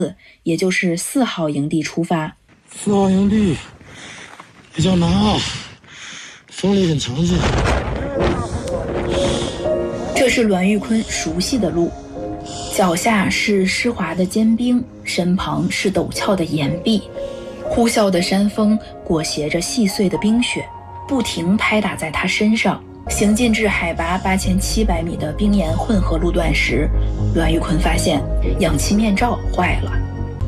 也就是4号营地出发。 4号营地比较难啊，风力很强劲。 这是栾玉坤熟悉的路，脚下是湿滑的坚冰，身旁是陡峭的岩壁，呼啸的山风裹挟着细碎的冰雪，不停拍打在他身上。行进至海拔8700米的冰岩混合路段时，栾玉坤发现氧气面罩坏了。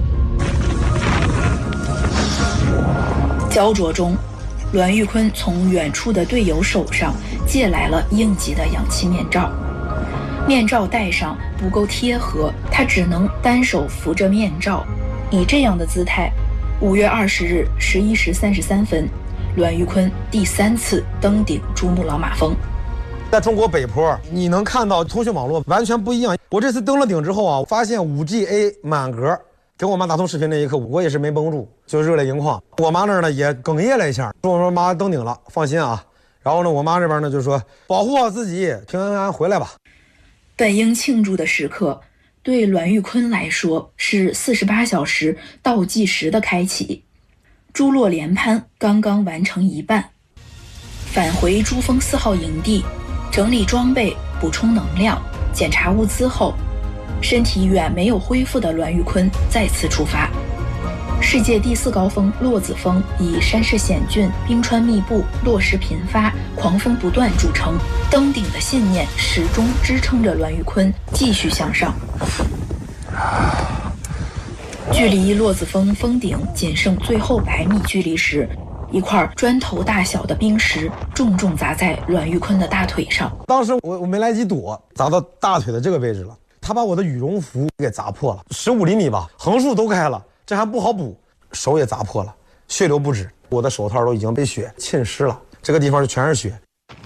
焦灼中，栾玉坤从远处的队友手上借来了应急的氧气面罩。面罩戴上不够贴合，他只能单手扶着面罩，以这样的姿态。5月20日11时33分，栾玉坤第3次登顶珠穆朗玛峰。 在中国北坡，你能看到通讯网络完全不一样。我这次登了顶之后啊，发现 5G满格。跟我妈打通视频那一刻，我也是没绷住，就热泪盈眶。我妈那儿呢也哽咽了一下，说妈登顶了，放心啊。然后呢，我妈这边呢就说保护好自己，平平安安回来吧。 本应庆祝的时刻，对栾玉坤来说是48小时倒计时的开启。朱洛连攀刚刚完成一半，返回珠峰4号营地，整理装备，补充能量，检查物资后，身体远没有恢复的栾玉坤再次出发。世界第4高峰洛子峰以山势险峻、冰川密布、落石频发、狂风不断著称，登顶的信念始终支撑着栾玉坤继续向上。距离洛子峰峰顶仅剩最后100米距离时，一块砖头大小的冰石重重砸在栾玉坤的大腿上。 当时我没来及躲，砸到大腿的这个位置了。他把我的羽绒服给砸破了，15厘米吧，横竖都开了，这还不好补，手也砸破了，血流不止，我的手套都已经被血浸湿了，这个地方就全是血。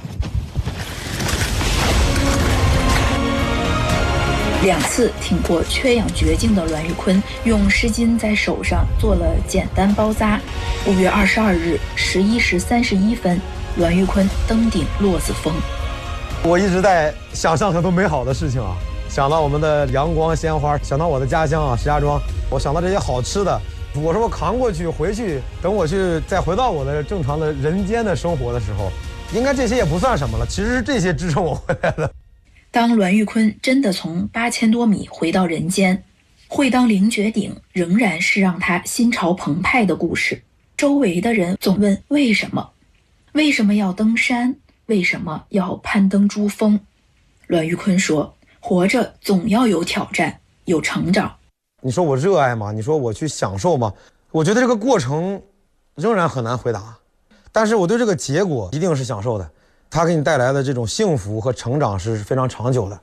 2次挺过缺氧绝境的栾玉坤，用湿巾在手上做了简单包扎。5月22日11时31分，栾玉坤登顶洛子峰。 我一直在想象很多美好的事情啊，想到我们的阳光鲜花，想到我的家乡啊石家庄，我想到这些好吃的，我说我扛过去回去，等我去再回到我的正常的人间的生活的时候，应该这些也不算什么了，其实是这些支撑我回来的。 当栾玉坤真的从8000多米回到人间，会当凌绝顶仍然是让他心潮澎湃的故事。周围的人总问为什么？为什么要登山？为什么要攀登珠峰？栾玉坤说，活着总要有挑战，有成长。 你说我热爱吗？你说我去享受吗？我觉得这个过程仍然很难回答，但是我对这个结果一定是享受的，它给你带来的这种幸福和成长是非常长久的。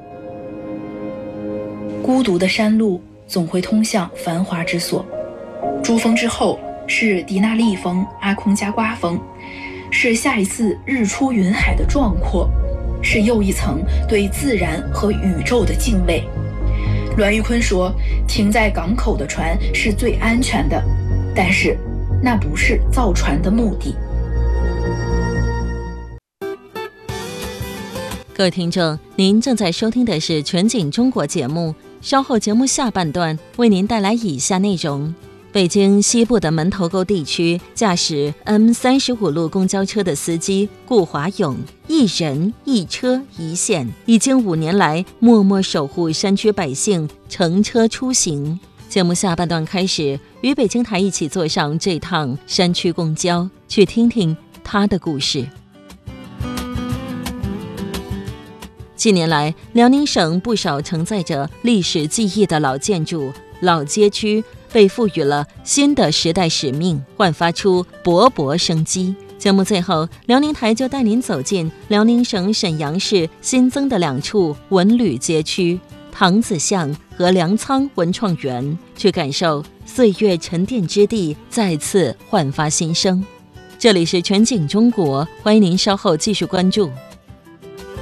孤独的山路总会通向繁华之所。珠峰之后是迪纳利峰、阿空加瓜峰，是下一次日出云海的壮阔，是又一层对自然和宇宙的敬畏。栾玉坤说，停在港口的船是最安全的，但是那不是造船的目的。 各位听众，您正在收听的是全景中国节目，稍后节目下半段为您带来以下内容。北京西部的门头沟地区，驾驶 M35路公交车的司机顾华勇，一人一车一线，已经5年来默默守护山区百姓乘车出行。节目下半段开始，与北京台一起坐上这趟山区公交，去听听他的故事。近年来，辽宁省不少承载着历史记忆的老建筑、老街区被赋予了新的时代使命，焕发出勃勃生机。节目最后，辽宁台就带您走进辽宁省沈阳市新增的2处文旅街区唐子巷和粮仓文创园，去感受岁月沉淀之地再次焕发新生。这里是全景中国，欢迎您稍后继续关注。